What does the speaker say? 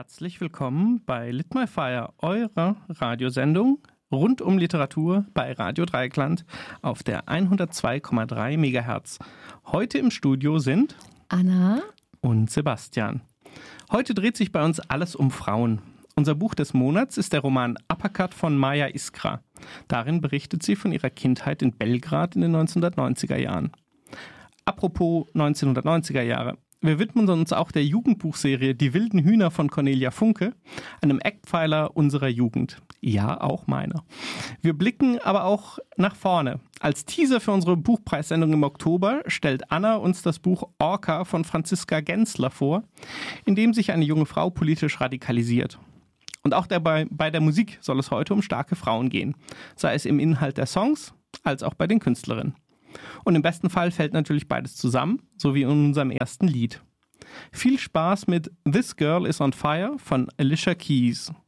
Herzlich willkommen bei Lit My Fire, eurer Radiosendung rund um Literatur bei Radio Dreieckland auf der 102,3 MHz. Heute im Studio sind Anna und Sebastian. Heute dreht sich bei uns alles um Frauen. Unser Buch des Monats ist der Roman Uppercut von Maja Iskra. Darin berichtet sie von ihrer Kindheit in Belgrad in den 1990er Jahren. Apropos 1990er Jahre. Wir widmen uns auch der Jugendbuchserie Die wilden Hühner von Cornelia Funke, einem Eckpfeiler unserer Jugend. Ja, auch meiner. Wir blicken aber auch nach vorne. Als Teaser für unsere Buchpreissendung im Oktober stellt Anna uns das Buch Orca von Franziska Gensler vor, in dem sich eine junge Frau politisch radikalisiert. Und auch bei der Musik soll es heute um starke Frauen gehen, sei es im Inhalt der Songs als auch bei den Künstlerinnen. Und im besten Fall fällt natürlich beides zusammen, so wie in unserem ersten Lied. Viel Spaß mit This Girl is on Fire von Alicia Keys.